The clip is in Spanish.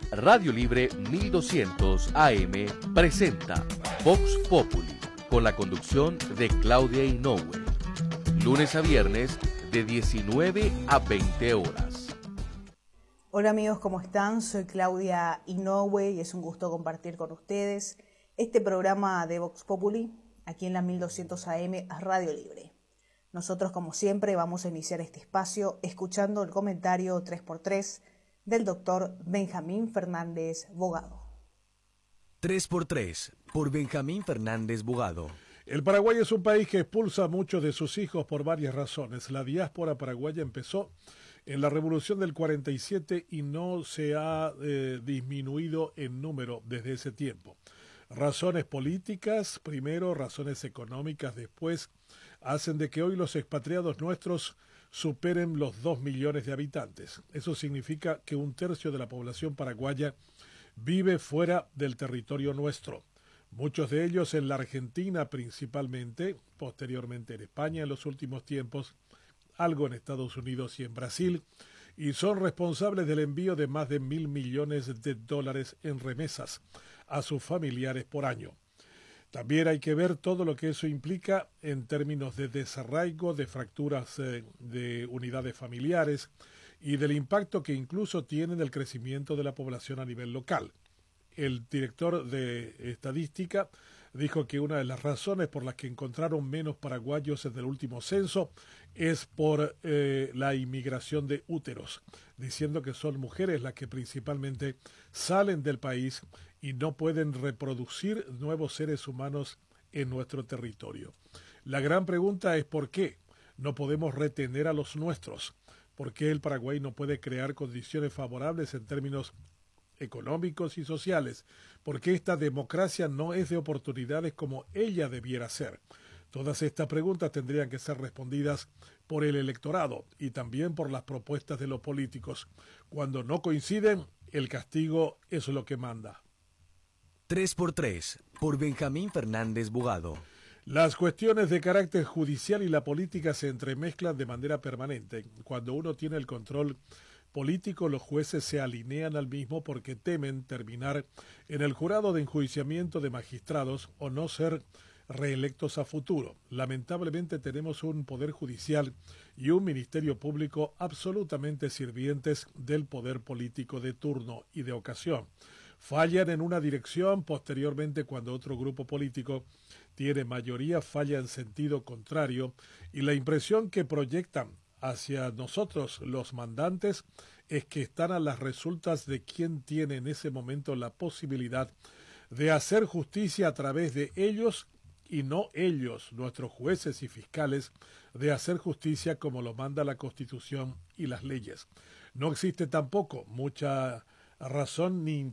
Radio Libre 1200 AM presenta Vox Populi, con la conducción de Claudia Inoue. Lunes a viernes de 19 a 20 horas. Hola amigos, ¿cómo están? Soy Claudia Inoue y es un gusto compartir con ustedes este programa de Vox Populi aquí en la 1200 AM Radio Libre. Nosotros, como siempre, vamos a iniciar este espacio escuchando el comentario 3x3 del doctor Benjamín Fernández Bogado. 3x3 por Benjamín Fernández Bogado. El Paraguay es un país que expulsa a muchos de sus hijos por varias razones. La diáspora paraguaya empezó en la Revolución del 47 y no se ha disminuido en número desde ese tiempo. Razones políticas, primero, razones económicas, después, hacen de que hoy los expatriados nuestros superen los 2 millones de habitantes. Eso significa que un tercio de la población paraguaya vive fuera del territorio nuestro. Muchos de ellos en la Argentina principalmente, posteriormente en España en los últimos tiempos, algo en Estados Unidos y en Brasil, y son responsables del envío de más de 1.000 millones de dólares en remesas a sus familiares por año. También hay que ver todo lo que eso implica en términos de desarraigo, de fracturas de unidades familiares y del impacto que incluso tiene en el crecimiento de la población a nivel local. El director de estadística dijo que una de las razones por las que encontraron menos paraguayos en el último censo es por la inmigración de úteros, diciendo que son mujeres las que principalmente salen del país y no pueden reproducir nuevos seres humanos en nuestro territorio. La gran pregunta es ¿por qué no podemos retener a los nuestros? ¿Por qué el Paraguay no puede crear condiciones favorables en términos económicos y sociales? Porque esta democracia no es de oportunidades como ella debiera ser. Todas estas preguntas tendrían que ser respondidas por el electorado y también por las propuestas de los políticos. Cuando no coinciden, el castigo es lo que manda. 3x3 por Benjamín Fernández Bogado. Las cuestiones de carácter judicial y la política se entremezclan de manera permanente. Cuando uno tiene el control político, los jueces se alinean al mismo porque temen terminar en el jurado de enjuiciamiento de magistrados o no ser reelectos a futuro. Lamentablemente tenemos un poder judicial y un ministerio público absolutamente sirvientes del poder político de turno y de ocasión. Fallan en una dirección, posteriormente cuando otro grupo político tiene mayoría falla en sentido contrario y la impresión que proyectan hacia nosotros los mandantes es que están a las resultas de quien tiene en ese momento la posibilidad de hacer justicia a través de ellos y no ellos, nuestros jueces y fiscales, de hacer justicia como lo manda la Constitución y las leyes. No existe tampoco mucha razón ni